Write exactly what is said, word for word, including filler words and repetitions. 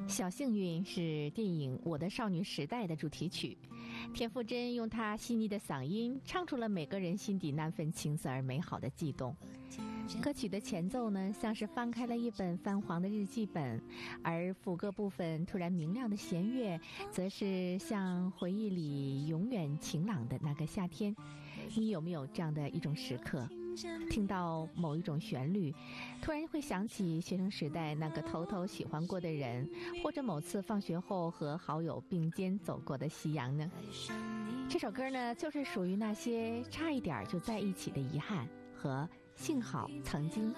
小幸运是电影《我的少女时代》的主题曲，田馥甄用她细腻的嗓音唱出了每个人心底那份青涩而美好的悸动。歌曲的前奏呢，像是翻开了一本泛黄的日记本，而副歌部分突然明亮的弦乐，则是像回忆里永远晴朗的那个夏天。你有没有这样的一种时刻，听到某一种旋律，突然会想起学生时代那个偷偷喜欢过的人，或者某次放学后和好友并肩走过的夕阳呢？这首歌呢，就是属于那些差一点就在一起的遗憾和幸好曾经